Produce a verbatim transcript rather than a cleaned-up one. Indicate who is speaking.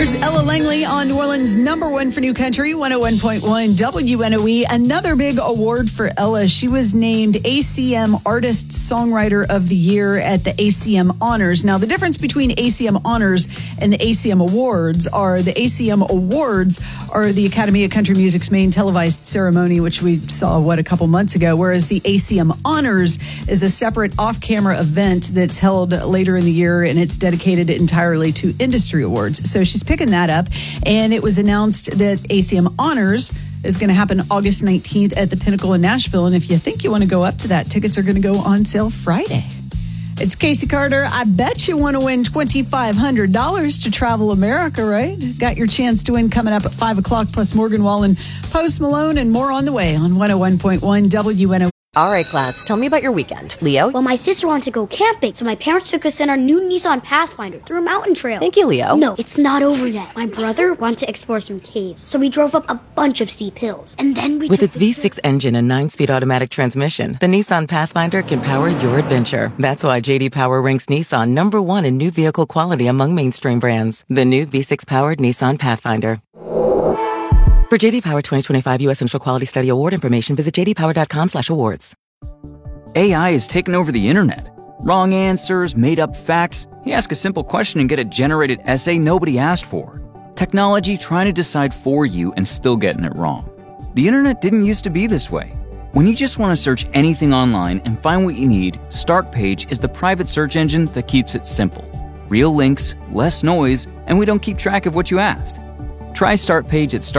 Speaker 1: There's Ella Langley on New Orleans' number one for new country, one oh one point one W N O E. Another big award for Ella. She was named A C M Artist Songwriter of the Year at the A C M Honors. Now, the difference between A C M Honors and the A C M Awards are the A C M Awards are the Academy of Country Music's main televised ceremony, which we saw, what, a couple months ago, whereas the A C M Honors is a separate off-camera event that's held later in the year, and it's dedicated entirely to industry awards. So she's picking that up, and it was announced that A C M Honors is going to happen August nineteenth at the Pinnacle in Nashville, and if you think you want to go up to that, tickets are going to go on sale Friday. It's Casey Carter. I bet you want to win twenty-five hundred dollars to Travel America, right? Got your chance to win coming up at five o'clock, plus Morgan Wallen, Post Malone, and more on the way on one oh one point one W N O E.
Speaker 2: All right, class, tell me about your weekend. Leo?
Speaker 3: Well, my sister wanted to go camping, so my parents took us in our new Nissan Pathfinder through a mountain trail.
Speaker 2: Thank you, Leo.
Speaker 3: No, it's not over yet. My brother wanted to explore some caves, so we drove up a bunch of steep hills. And then we
Speaker 4: With its V six engine and nine-speed automatic transmission, the Nissan Pathfinder can power your adventure. That's why J D Power ranks Nissan number one in new vehicle quality among mainstream brands. The new V six-powered Nissan Pathfinder. For J D Power twenty twenty-five U S Central Quality Study Award information, visit j d power dot com slash awards.
Speaker 5: A I has taken over the internet. Wrong answers, made-up facts. You ask a simple question and get a generated essay nobody asked for. Technology trying to decide for you and still getting it wrong. The internet didn't used to be this way. When you just want to search anything online and find what you need, Startpage is the private search engine that keeps it simple. Real links, less noise, and we don't keep track of what you asked. Try Startpage at Start